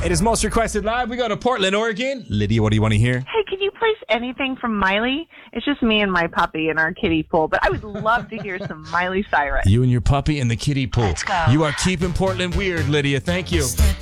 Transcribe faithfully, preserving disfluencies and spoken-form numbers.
It is Most Requested Live. We go to Portland, Oregon. Lydia, what do you want to hear? Hey, can you place anything from Miley? It's just me and my puppy in our kiddie pool, but I would love to hear some Miley Cyrus. You and your puppy in the kiddie pool. Let's go. You are keeping Portland weird, Lydia. Thank you. Step